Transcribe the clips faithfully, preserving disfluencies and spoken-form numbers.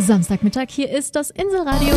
Samstagmittag, hier ist das Inselradio.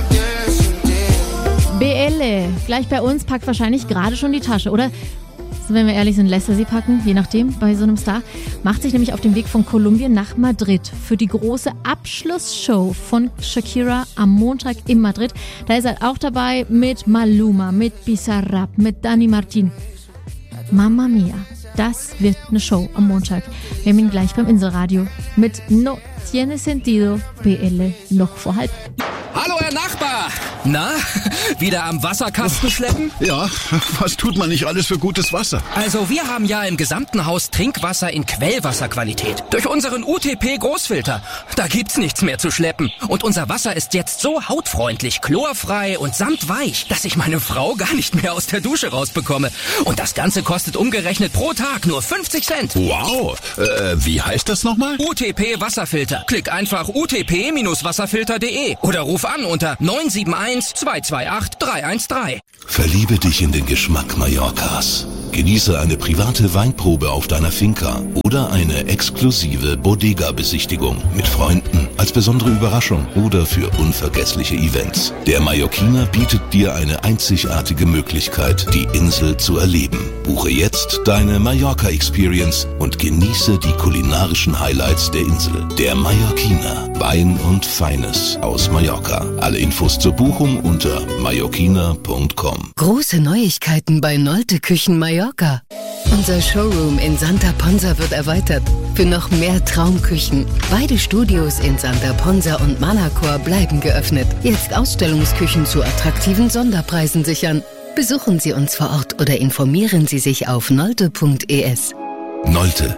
B L, gleich bei uns, packt wahrscheinlich gerade schon die Tasche, oder? Wenn wir ehrlich sind, lässt er sie packen, je nachdem, bei so einem Star. Macht sich nämlich auf den Weg von Kolumbien nach Madrid für die große Abschlussshow von Shakira am Montag in Madrid. Da ist er auch dabei mit Maluma, mit Bizarrap, mit Dani Martin. Mamma mia, das wird eine Show am Montag. Wir haben ihn gleich beim Inselradio mit No Tiene Sentido B L noch vor halb. Hallo, Herr Nachbar! Na, wieder am Wasserkasten schleppen? Ja, was tut man nicht alles für gutes Wasser? Also wir haben ja im gesamten Haus Trinkwasser in Quellwasserqualität. Durch unseren U T P-Großfilter. Da gibt's nichts mehr zu schleppen. Und unser Wasser ist jetzt so hautfreundlich, chlorfrei und samtweich, dass ich meine Frau gar nicht mehr aus der Dusche rausbekomme. Und das Ganze kostet umgerechnet pro Tag nur fünfzig Cent. Wow, äh, wie heißt das nochmal? U T P-Wasserfilter. Klick einfach u t p Bindestrich wasserfilter punkt de oder ruf an unter neun sieben eins, zwei zwei acht, drei eins drei. Verliebe dich in den Geschmack Mallorcas. Genieße eine private Weinprobe auf deiner Finca oder eine exklusive Bodega-Besichtigung mit Freunden als besondere Überraschung oder für unvergessliche Events. Der Mallorquiner bietet dir eine einzigartige Möglichkeit, die Insel zu erleben. Buche jetzt deine Mallorca-Experience und genieße die kulinarischen Highlights der Insel. Der Mallorquiner. Wein und Feines aus Mallorca. Alle Infos zur Buchung unter mallorquiner punkt com. Große Neuigkeiten bei Nolte Küchen Mallorca. Unser Showroom in Santa Ponsa wird erweitert für noch mehr Traumküchen. Beide Studios in Santa Ponsa und Manacor bleiben geöffnet. Jetzt Ausstellungsküchen zu attraktiven Sonderpreisen sichern. Besuchen Sie uns vor Ort oder informieren Sie sich auf nolte punkt e s. Nolte.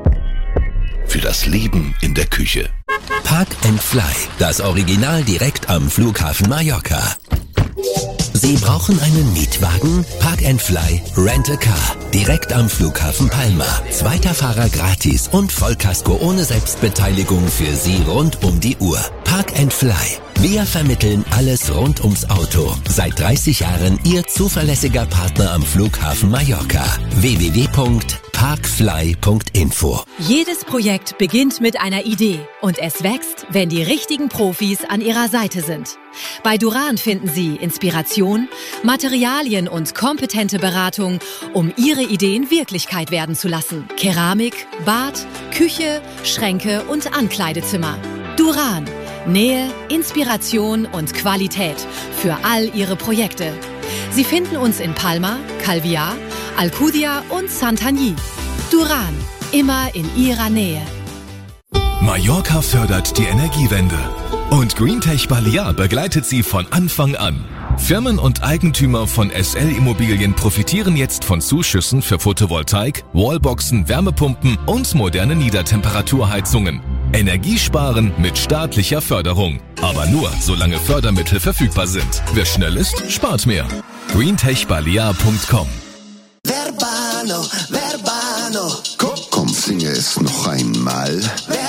Für das Leben in der Küche. Park and Fly, das Original direkt am Flughafen Mallorca. Sie brauchen einen Mietwagen? Park and Fly Rent a Car. Direkt am Flughafen Palma. Zweiter Fahrer gratis und Vollkasko ohne Selbstbeteiligung für Sie rund um die Uhr. Park and Fly. Wir vermitteln alles rund ums Auto. Seit dreißig Jahren Ihr zuverlässiger Partner am Flughafen Mallorca. w w w punkt parkfly punkt info. Jedes Projekt beginnt mit einer Idee und es wächst, wenn die richtigen Profis an Ihrer Seite sind. Bei Duran finden Sie Inspiration, Materialien und kompetente Beratung, um Ihre Ideen Wirklichkeit werden zu lassen. Keramik, Bad, Küche, Schränke und Ankleidezimmer. Duran. Nähe, Inspiration und Qualität für all Ihre Projekte. Sie finden uns in Palma, Calviá, Alcudia und Santanyí. Duran, immer in Ihrer Nähe. Mallorca fördert die Energiewende und Greentech Balear begleitet sie von Anfang an. Firmen und Eigentümer von S L Immobilien profitieren jetzt von Zuschüssen für Photovoltaik, Wallboxen, Wärmepumpen und moderne Niedertemperaturheizungen. Energiesparen mit staatlicher Förderung. Aber nur, solange Fördermittel verfügbar sind. Wer schnell ist, spart mehr. greentech balear punkt com. Verbano, Verbano. Komm, komm, singe es noch einmal. Verbano.